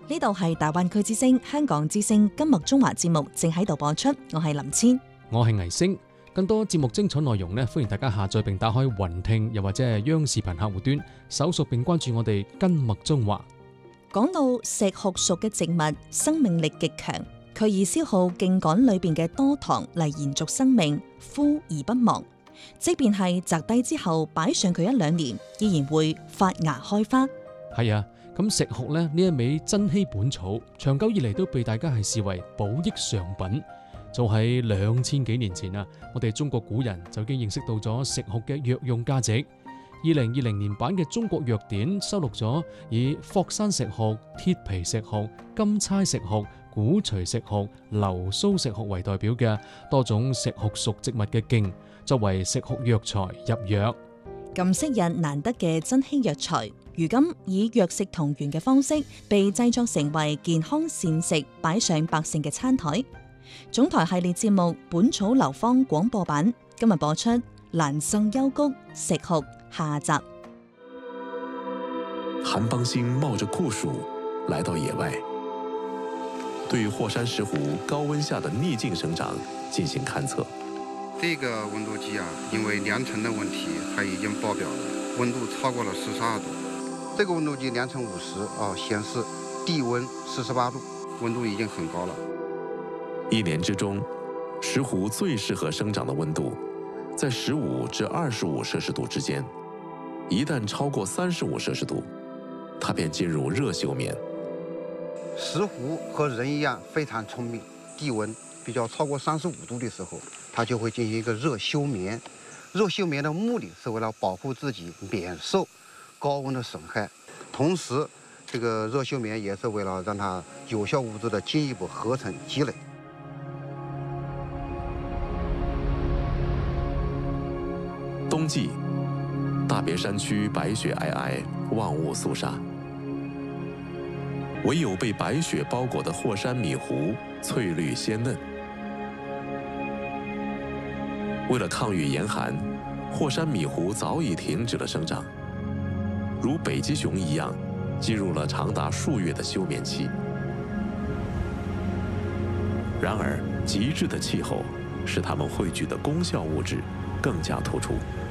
呢度係大灣區之聲、香港之聲今麥中華節目正喺度播出，我係林千， 我係倪星。更多節目精彩內容呢，歡迎大家下載並打開雲聽，又或者係央視頻客戶端搜索並關注我哋今麥中華。 講到石斛屬嘅植物，生命力極強，佢以消耗莖桿裏邊嘅多糖嚟延續生命，枯而不忘。即便係摘低之後擺上佢1-2年，依然會發芽開花。係啊，咁石斛呢一味珍稀本草，長久以嚟都被大家係視為補益上品。就喺2000幾年前啊，我哋中國古人就已經認識到咗石斛嘅藥用價值。2020年版嘅《中國藥典》收錄咗以霍山石斛、鐵皮石斛、金釵石斛、鼓槌石斛、流蘇石斛為代表嘅多種石斛屬植物嘅莖，作為石斛藥材入藥。 咁昔日難得嘅珍稀藥材，如今以藥食同源嘅方式被製作成為健康膳食，擺上百姓嘅餐台。總台系列節目《本草流芳》廣播版今日播出《蘭蓿幽谷石斛》下集。 韓邦興冒着酷暑來到野外，對霍山石斛高溫下的逆境生長進行勘測。 這個溫度計啊，因為量程的問題，它已經爆表了，溫度超過了42度。這個溫度計量程50顯示地溫48度，溫度已經很高了。 1年之中，石斛最適合生長的溫度在15至25攝氏度之間，一旦超過35攝氏度，它便進入熱休眠。 石斛和人一樣非常聰明，地溫比較超過35度的時候，它就會進行一個熱休眠。熱休眠的目的是為了保護自己免受高溫的損害，同時這個熱休眠也是為了讓它有效物質的進一步合成積累。 冬季，大別山區白雪皚皚，萬物肅殺，唯有被白雪包裹的霍山米斛翠綠鮮嫩。為了抗御嚴寒，霍山米斛早已停止了生長，如北極熊一樣，進入了長達數月的休眠期。然而，極致的氣候使它們匯聚的功效物質更加突出。